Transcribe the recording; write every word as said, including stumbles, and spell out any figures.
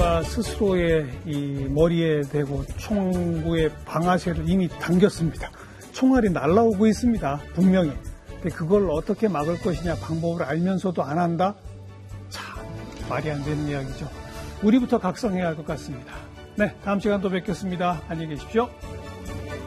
누군가 스스로의 이 머리에 대고 총구의 방아쇠를 이미 당겼습니다. 총알이 날아오고 있습니다. 분명히. 근데 그걸 어떻게 막을 것이냐 방법을 알면서도 안 한다? 참 말이 안 되는 이야기죠. 우리부터 각성해야 할 것 같습니다. 네, 다음 시간 또 뵙겠습니다. 안녕히 계십시오.